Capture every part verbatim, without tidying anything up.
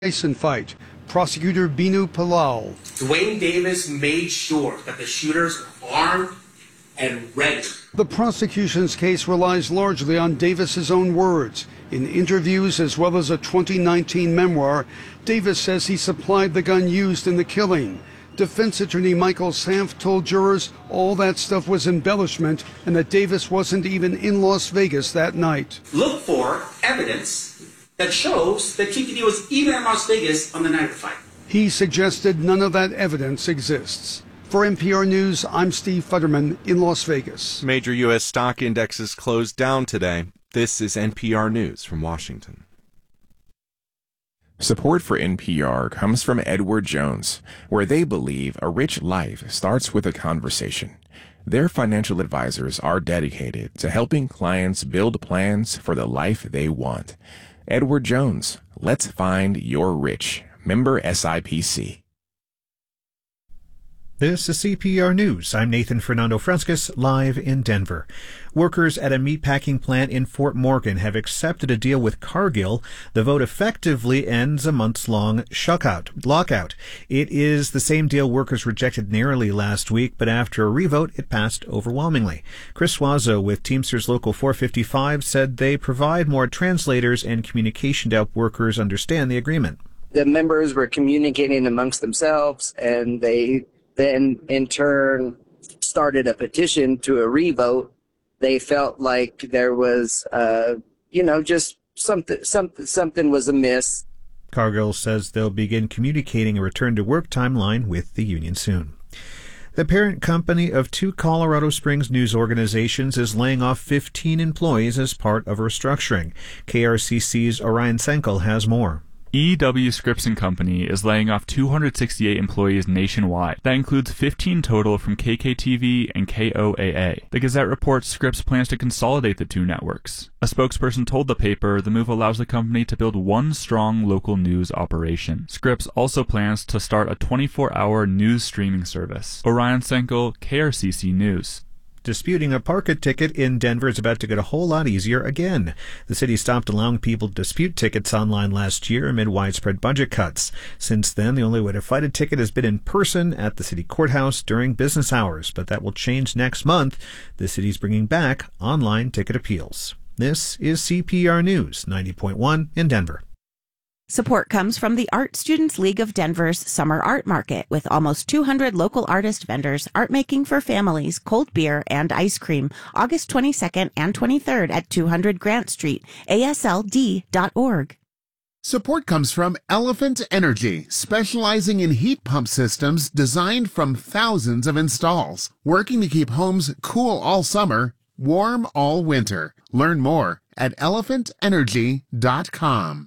Tyson fight. Prosecutor Binu Palal. Dwayne Davis made sure that the shooters were armed and ready. The prosecution's case relies largely on Davis's own words. In interviews as well as a twenty nineteen memoir, Davis says he supplied the gun used in the killing. Defense attorney Michael Sanf told jurors all that stuff was embellishment and that Davis wasn't even in Las Vegas that night. Look for evidence that shows that T P D was even in Las Vegas on the night of the fight. He suggested none of that evidence exists. For N P R News, I'm Steve Futterman in Las Vegas. Major U S stock indexes closed down today. This is N P R News from Washington. Support for N P R comes from Edward Jones, where they believe a rich life starts with a conversation. Their financial advisors are dedicated to helping clients build plans for the life they want. Edward Jones, let's find your rich. Member S I P C. This is C P R News. I'm Nathan Fernando Frascas, live in Denver. Workers at a meatpacking plant in Fort Morgan have accepted a deal with Cargill. The vote effectively ends a months-long shuckout, lockout. It is the same deal workers rejected narrowly last week, but after a revote, it passed overwhelmingly. Chris Suazo with Teamsters Local four fifty-five said they provide more translators and communication to help workers understand the agreement. The members were communicating amongst themselves, and they then in turn started a petition to a revote. They felt like there was, uh, you know, just something, something, something was amiss. Cargill says they'll begin communicating a return to work timeline with the union soon. The parent company of two Colorado Springs news organizations is laying off fifteen employees as part of restructuring. K R C C's Orion Senkel has more. E W Scripps and Company is laying off two hundred sixty-eight employees nationwide. That includes fifteen total from K K T V and K O A A. The Gazette reports Scripps plans to consolidate the two networks. A spokesperson told the paper the move allows the company to build one strong local news operation. Scripps also plans to start a twenty-four hour news streaming service. Orion Senkel, K R C C News. Disputing a park ticket in Denver is about to get a whole lot easier again. The city stopped allowing people to dispute tickets online last year amid widespread budget cuts. Since then, the only way to fight a ticket has been in person at the city courthouse during business hours, but that will change next month. The city's bringing back online ticket appeals. This is C P R News, ninety point one in Denver. Support comes from the Art Students League of Denver's Summer Art Market, with almost two hundred local artist vendors, art making for families, cold beer, and ice cream, August twenty-second and twenty-third at two hundred Grant Street, A S L D dot org. Support comes from Elephant Energy, specializing in heat pump systems designed from thousands of installs, working to keep homes cool all summer, warm all winter. Learn more at elephant energy dot com.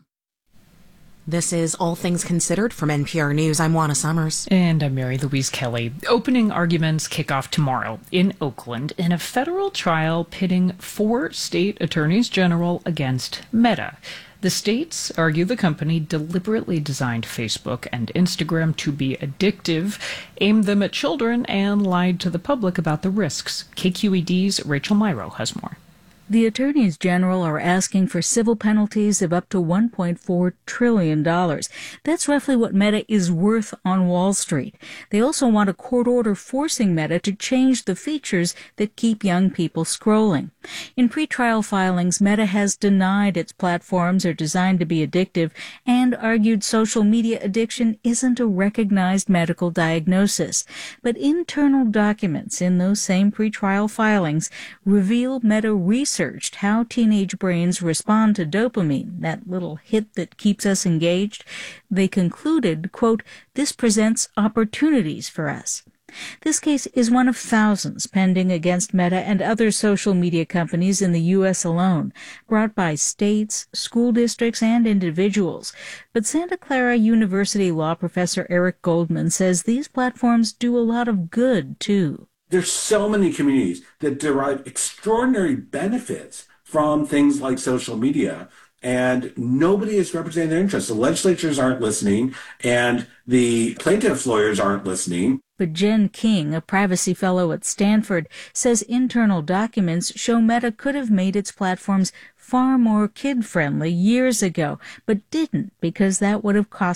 This is All Things Considered from N P R News. I'm Juana Summers. And I'm Mary Louise Kelly. Opening arguments kick off tomorrow in Oakland in a federal trial pitting four state attorneys general against Meta. The states argue the company deliberately designed Facebook and Instagram to be addictive, aimed them at children, and lied to the public about the risks. K Q E D's Rachel Myrow has more. The attorneys general are asking for civil penalties of up to one point four trillion dollars. That's roughly what Meta is worth on Wall Street. They also want a court order forcing Meta to change the features that keep young people scrolling. In pretrial filings, Meta has denied its platforms are designed to be addictive and argued social media addiction isn't a recognized medical diagnosis. But internal documents in those same pretrial filings reveal Meta research researched how teenage brains respond to dopamine, that little hit that keeps us engaged. They concluded, quote, "This presents opportunities for us." This case is one of thousands pending against Meta and other social media companies in the U S alone, brought by states, school districts, and individuals. But Santa Clara University law professor Eric Goldman says these platforms do a lot of good, too. There's so many communities that derive extraordinary benefits from things like social media, and nobody is representing their interests. The legislatures aren't listening, and the plaintiffs' lawyers aren't listening. But Jen King, a privacy fellow at Stanford, says internal documents show Meta could have made its platforms far more kid-friendly years ago, but didn't because that would have cost